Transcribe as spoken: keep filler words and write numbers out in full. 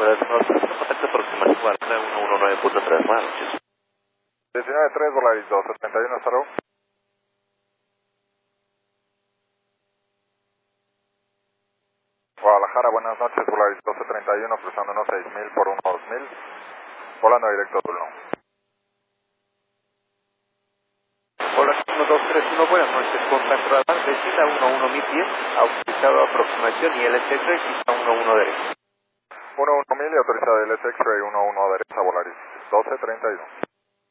Puedes conocer el contacto aproximado Guardia uno uno nueve punto tres. Buenas noches. diecinueve tres, Volaris doce treinta y uno, hasta luego. Guadalajara, buenas noches, Volaris doce treinta y uno, cruzando uno seis mil por uno dos mil, volando directo a Tulum. Hola, uno dos tres uno, buenas noches, contacto radar, visita uno uno mil diez, autorizado aproximación y L S X, visita uno uno derecho. uno uno mil y autorizado L S X-Ray uno uno derecha, Volaris doce treinta y uno.